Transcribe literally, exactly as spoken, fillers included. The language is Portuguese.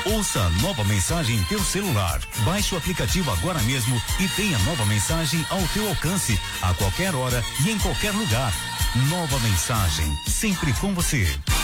Ouça a Nova Mensagem em teu celular. Baixe o aplicativo agora mesmo e tenha Nova Mensagem ao teu alcance, a qualquer hora e em qualquer lugar. Nova Mensagem, sempre com você.